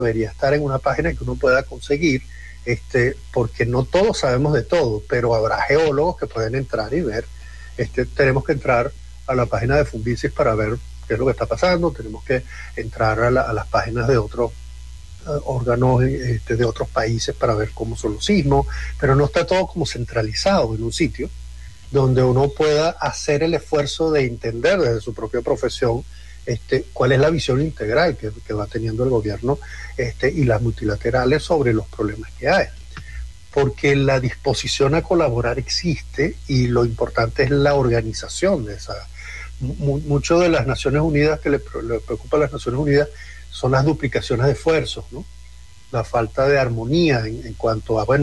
debería estar en una página que uno pueda conseguir, porque no todos sabemos de todo, pero habrá geólogos que pueden entrar y ver. Tenemos que entrar a la página de Funvisis para ver qué es lo que está pasando, tenemos que entrar a las páginas de otros órganos de otros países para ver cómo son los sismos, pero no está todo como centralizado en un sitio donde uno pueda hacer el esfuerzo de entender desde su propia profesión cuál es la visión integral que va teniendo el gobierno y las multilaterales sobre los problemas que hay. Porque la disposición a colaborar existe y lo importante es la organización de esa. Mucho de las Naciones Unidas que le preocupa a las Naciones Unidas son las duplicaciones de esfuerzos, ¿no? La falta de armonía en cuanto a,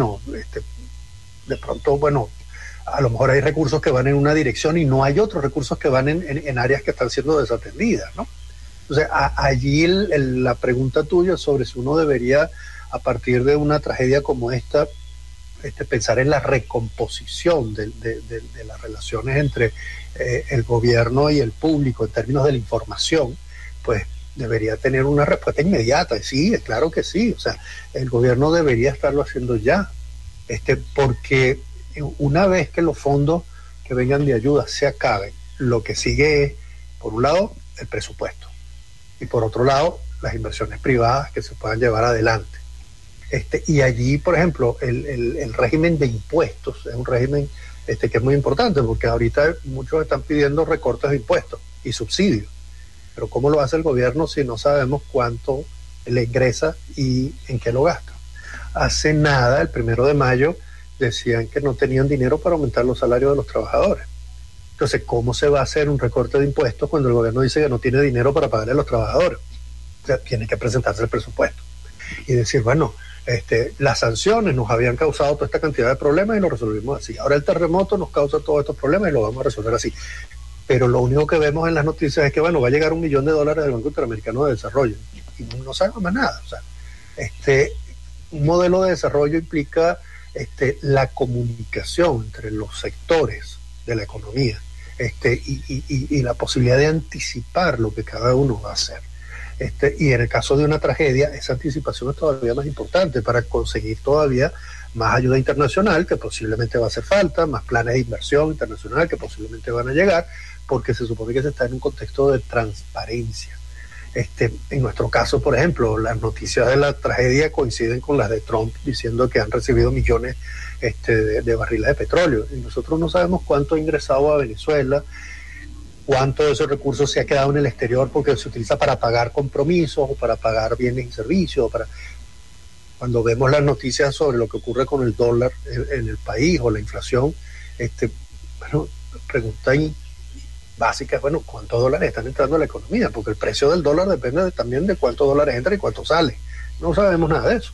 de pronto, a lo mejor hay recursos que van en una dirección y no hay otros recursos que van en áreas que están siendo desatendidas, ¿no? Entonces, allí la pregunta tuya sobre si uno debería, a partir de una tragedia como esta, pensar en la recomposición de las relaciones entre el gobierno y el público en términos de la información, pues debería tener una respuesta inmediata. Sí, claro que sí. O sea, el gobierno debería estarlo haciendo ya, porque una vez que los fondos que vengan de ayuda se acaben, lo que sigue es, por un lado, el presupuesto y por otro lado, las inversiones privadas que se puedan llevar adelante. Y allí, por ejemplo, el régimen de impuestos es un régimen que es muy importante, porque ahorita muchos están pidiendo recortes de impuestos y subsidios. Pero ¿cómo lo hace el gobierno si no sabemos cuánto le ingresa y en qué lo gasta? Hace nada, el 1 de mayo, decían que no tenían dinero para aumentar los salarios de los trabajadores. Entonces, ¿cómo se va a hacer un recorte de impuestos cuando el gobierno dice que no tiene dinero para pagarle a los trabajadores? O sea, tiene que presentarse el presupuesto y decir, las sanciones nos habían causado toda esta cantidad de problemas y lo resolvimos así. Ahora el terremoto nos causa todos estos problemas y lo vamos a resolver así. Pero lo único que vemos en las noticias es que, va a llegar $1 millón del Banco Interamericano de Desarrollo y no sabemos más nada. O sea, un modelo de desarrollo implica la comunicación entre los sectores de la economía y la posibilidad de anticipar lo que cada uno va a hacer. Y en el caso de una tragedia, esa anticipación es todavía más importante para conseguir todavía más ayuda internacional, que posiblemente va a hacer falta, más planes de inversión internacional que posiblemente van a llegar, porque se supone que se está en un contexto de transparencia. En nuestro caso, por ejemplo, las noticias de la tragedia coinciden con las de Trump diciendo que han recibido millones de barriles de petróleo, y nosotros no sabemos cuánto ha ingresado a Venezuela, cuánto de esos recursos se ha quedado en el exterior porque se utiliza para pagar compromisos o para pagar bienes y servicios. Cuando vemos las noticias sobre lo que ocurre con el dólar en el país o la inflación, pregunta básica es, ¿cuántos dólares están entrando a la economía? Porque el precio del dólar depende también de cuántos dólares entra y cuánto sale. No sabemos nada de eso.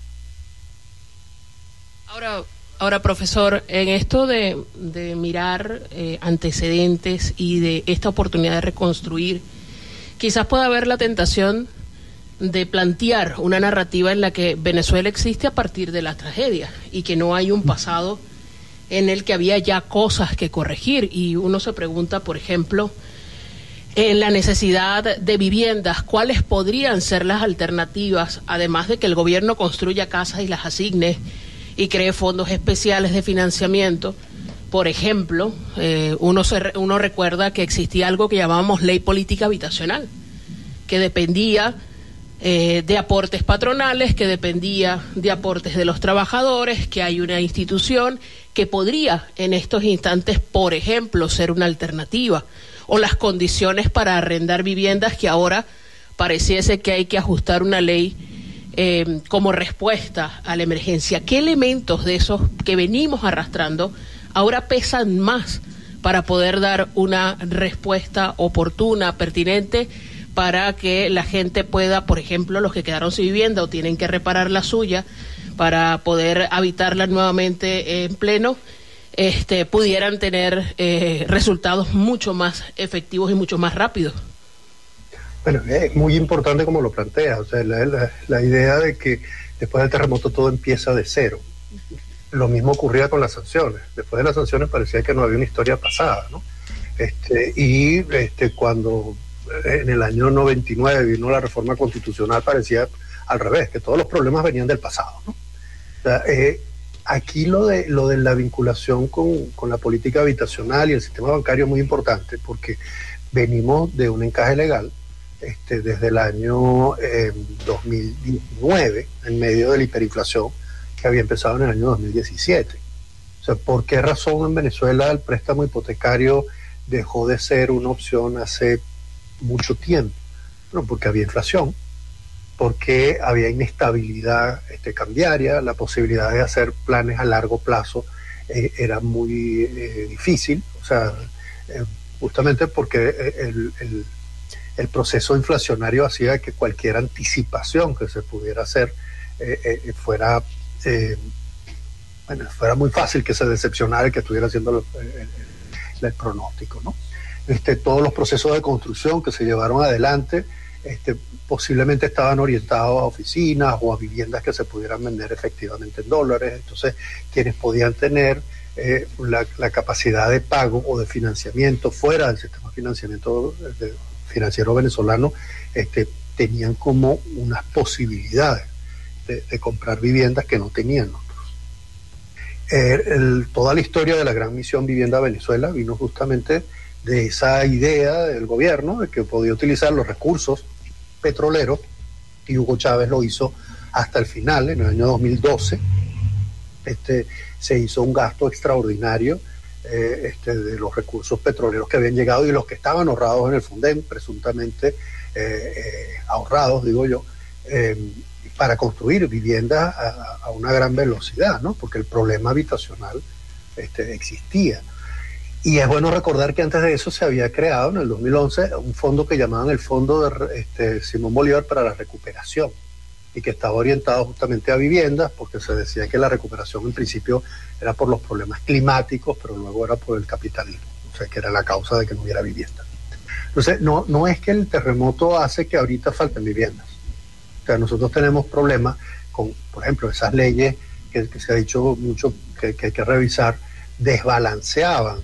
Ahora, profesor, en esto de mirar antecedentes y de esta oportunidad de reconstruir, quizás pueda haber la tentación de plantear una narrativa en la que Venezuela existe a partir de la tragedia y que no hay un pasado en el que había ya cosas que corregir, y uno se pregunta, por ejemplo, en la necesidad de viviendas, ¿cuáles podrían ser las alternativas, además de que el gobierno construya casas y las asigne y cree fondos especiales de financiamiento? Por ejemplo, uno recuerda que existía algo que llamábamos ley política habitacional, que dependía de aportes patronales, que dependía de aportes de los trabajadores, que hay una institución que podría en estos instantes, por ejemplo, ser una alternativa, o las condiciones para arrendar viviendas, que ahora pareciese que hay que ajustar una ley como respuesta a la emergencia. ¿Qué elementos de esos que venimos arrastrando ahora pesan más para poder dar una respuesta oportuna, pertinente, para que la gente pueda, por ejemplo, los que quedaron sin vivienda o tienen que reparar la suya para poder habitarla nuevamente en pleno, pudieran tener resultados mucho más efectivos y mucho más rápidos? Bueno, es muy importante como lo plantea, o sea, la idea de que después del terremoto todo empieza de cero. Lo mismo ocurría con las sanciones. Después de las sanciones parecía que no había una historia pasada, ¿no? Cuando en el año 99 vino la reforma constitucional, parecía al revés, que todos los problemas venían del pasado, ¿no? O sea, aquí lo de la vinculación con la política habitacional y el sistema bancario es muy importante, porque venimos de un encaje legal desde el año 2019, en medio de la hiperinflación que había empezado en el año 2017. O sea, ¿por qué razón en Venezuela el préstamo hipotecario dejó de ser una opción hace mucho tiempo? Bueno, porque había inflación, porque había inestabilidad cambiaria, la posibilidad de hacer planes a largo plazo era muy difícil, o sea, justamente porque el proceso inflacionario hacía que cualquier anticipación que se pudiera hacer fuera muy fácil que se decepcionara el que estuviera haciendo el pronóstico, ¿no? Todos los procesos de construcción que se llevaron adelante posiblemente estaban orientados a oficinas o a viviendas que se pudieran vender efectivamente en dólares. Entonces, quienes podían tener la capacidad de pago o de financiamiento fuera del sistema financiero venezolano, tenían como unas posibilidades de comprar viviendas que no tenían otros. Toda la historia de la Gran Misión Vivienda Venezuela vino justamente de esa idea del gobierno de que podía utilizar los recursos petroleros, y Hugo Chávez lo hizo hasta el final. En el año 2012 se hizo un gasto extraordinario de los recursos petroleros que habían llegado y los que estaban ahorrados en el Fundem, presuntamente ahorrados, digo yo, para construir viviendas a una gran velocidad, ¿no? Porque el problema habitacional existía. Y es bueno recordar que antes de eso se había creado en el 2011 un fondo que llamaban el Fondo de Simón Bolívar para la Recuperación, y que estaba orientado justamente a viviendas, porque se decía que la recuperación en principio era por los problemas climáticos, pero luego era por el capitalismo, o sea, que era la causa de que no hubiera vivienda. Entonces, no es que el terremoto hace que ahorita falten viviendas. O sea, nosotros tenemos problemas con, por ejemplo, esas leyes que se ha dicho mucho que hay que revisar, desbalanceaban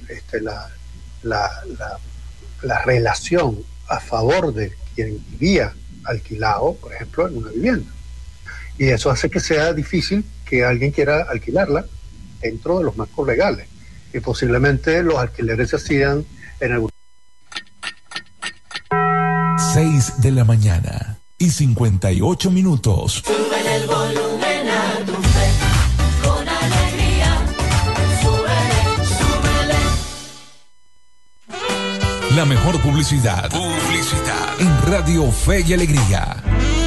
la relación a favor de quien vivía alquilado, por ejemplo, en una vivienda. Y eso hace que sea difícil que alguien quiera alquilarla dentro de los marcos legales. Y posiblemente los alquileres se hacían en algún... 6:58 Sube el volumen a tu fe, con alegría. Súbele. La mejor publicidad en Radio Fe y Alegría.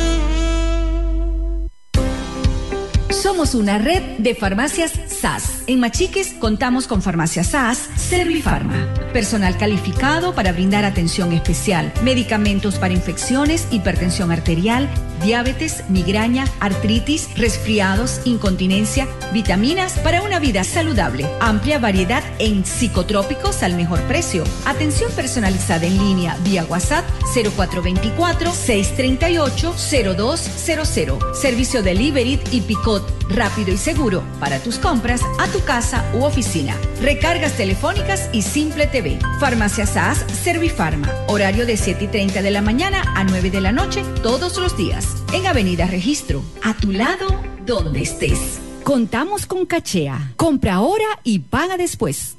Somos una red de farmacias SAS. En Machiques contamos con Farmacia SAS, Servifarma. Personal calificado para brindar atención especial, medicamentos para infecciones, hipertensión arterial, diabetes, migraña, artritis, resfriados, incontinencia, vitaminas para una vida saludable. Amplia variedad en psicotrópicos al mejor precio. Atención personalizada en línea vía WhatsApp 0424-638-0200. Servicio delivery y picot rápido y seguro para tus compras a tu casa u oficina. Recargas telefónicas y Simple TV. Farmacia SAS Servifarma. Horario de 7:30 de la mañana a 9 de la noche todos los días. En Avenida Registro. A tu lado, donde estés. Contamos con Cachea. Compra ahora y paga después.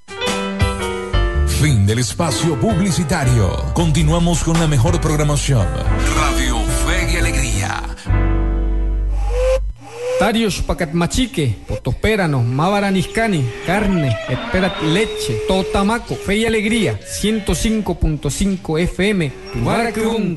Fin del espacio publicitario. Continuamos con la mejor programación. Radio Fe y Alegría. Tarios pacat machique, potospéranos, mavaraniscani, carne, esperat leche, totamaco, fe y alegría, 105.5 FM, Tumaracrún.